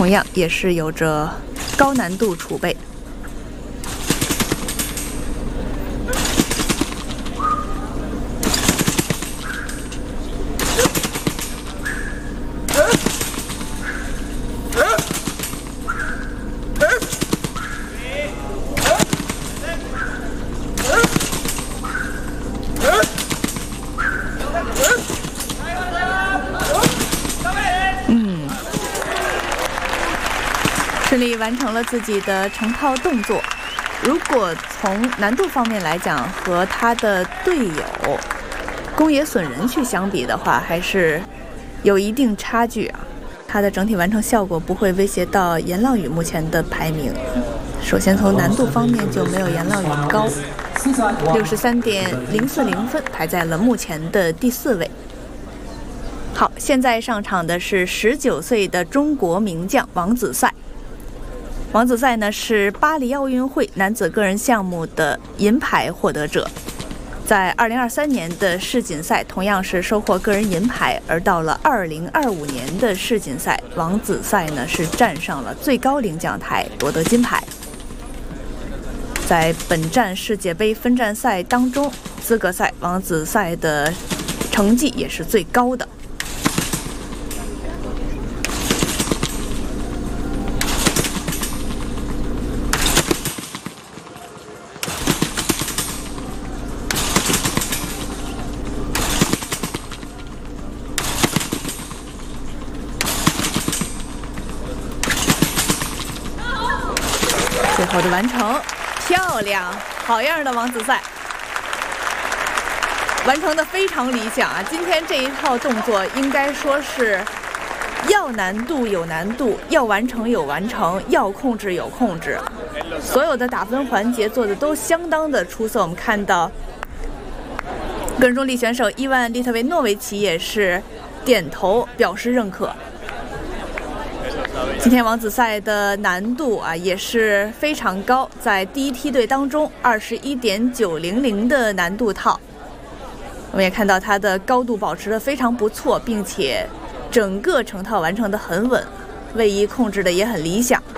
同样也是有着高难度储备。顺利完成了自己的成套动作。如果从难度方面来讲，和他的队友宫野隼人去相比的话，还是有一定差距啊。他的整体完成效果不会威胁到岩浪宇目前的排名。首先从难度方面就没有岩浪宇高，63.040分排在了目前的第4位。好，现在上场的是19岁的中国名将王子赛。王子赛呢是巴黎奥运会男子个人项目的银牌获得者，在2023年的世锦赛同样是收获个人银牌，而到了2025年的世锦赛，王子赛呢是站上了最高领奖台夺得金牌。在本站世界杯分站赛当中，资格赛王子赛的成绩也是最高的。最后的完成，漂亮，好样的，王子赛，完成的非常理想啊！今天这一套动作应该说是要难度有难度，要完成有完成，要控制有控制，所有的打分环节做的都相当的出色。我们看到个人中立选手伊万·利特维诺维奇也是点头表示认可。今天王子赛的难度啊也是非常高，在第一梯队当中21.900的难度套，我们也看到他的高度保持得非常不错，并且整个成套完成得很稳，位移控制的也很理想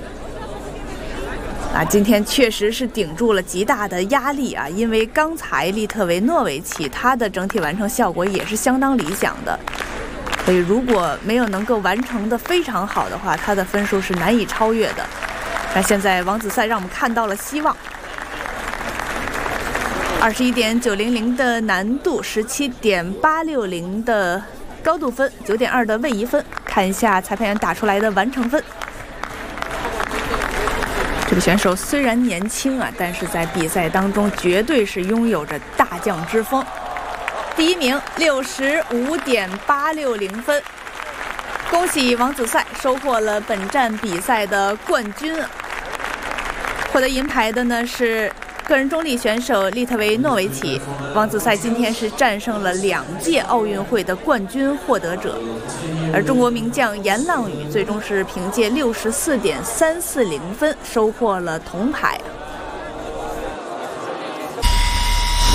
啊。今天确实是顶住了极大的压力啊，因为刚才利特维诺维奇他的整体完成效果也是相当理想的，所以如果没有能够完成的非常好的话，他的分数是难以超越的。那现在王子赛让我们看到了希望，21.900的难度，17.860的高度分，9.2的位移分。看一下裁判员打出来的完成分。这个选手虽然年轻啊，但是在比赛当中绝对是拥有着大将之风。第一名65.860分，恭喜王子赛收获了本站比赛的冠军。获得银牌的呢是个人中立选手利特维诺维奇。王子赛今天是战胜了2届奥运会的冠军获得者，而中国名将岩浪宇最终是凭借64.340分收获了铜牌。